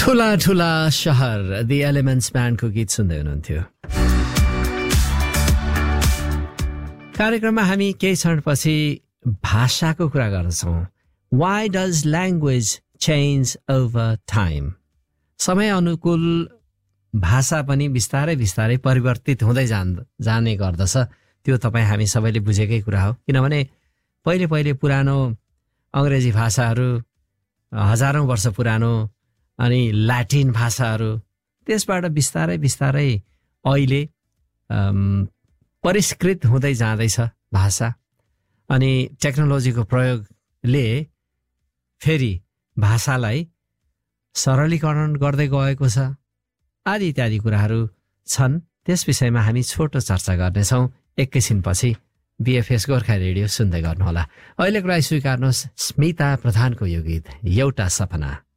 ठुला ठुला शहर दि एलिमेन्ट्स ब्यान्डको गीत सुन्दै हुनुहुन्थ्यो। कार्यक्रममा हामी केही क्षणपछि भाषाको कुरा गर्छौँ। Why does language change over time? समय अनुकूल भाषा पनि बिस्तारै बिस्तारै परिवर्तित हुँदै जाने गर्दछ। त्यो तपाईँ हामी सबैले बुझेकै कुरा हो। किनभने पहिले पुरानो अङ्ग्रेजी भाषाहरू हजारौँ वर्ष पुरानो अनि ल्याटिन भाषाहरू त्यसबाट बिस्तारै बिस्तारै अहिले परिष्कृत हुँदै जाँदैछ भाषा। अनि टेक्नोलोजीको प्रयोगले फेरि भाषालाई सरलीकरण गर्दै गएको छ। आदि इत्यादि कुराहरू छन्। त्यस विषयमा हामी छोटो चर्चा गर्नेछौँ एकैछिनपछि। बीएफएस गोर्खा रेडियो सुन्दै गर्नुहोला। अहिलेको लागि स्वीकार्नुहोस् स्मिता प्रधानको यो गीत एउटा सपना।